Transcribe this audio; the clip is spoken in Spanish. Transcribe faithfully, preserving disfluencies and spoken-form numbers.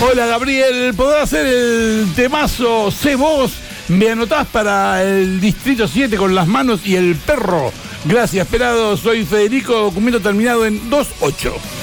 Hola Gabriel, ¿podrás hacer el temazo Sé Vos? Me anotás para el Distrito siete con las manos y el perro. Gracias, Pelado. Soy Federico, documento terminado en dos ocho.